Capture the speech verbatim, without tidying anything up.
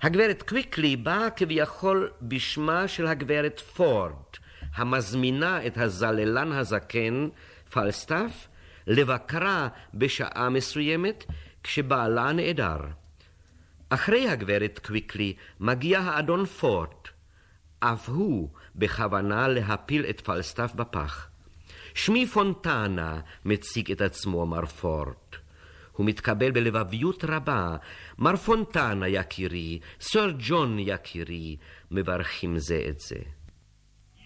הגברת קוויקלי באה כביכול בשמה של הגברת פורד, המזמינה את הזללן הזקן, פלסטף, לבקרה בשעה מסוימת כשבעלה נעדר. אחרי הגברת קוויקלי מגיע האדון פורד, אף הוא בכוונה להפיל את פלסטף בפח. שמי פונטנה, מציג את עצמו מר פורד. הוא מתקבל בלבביות רבה. מר פונטנה יקירי, סר ג'ון יקירי, מברכים זה את זה.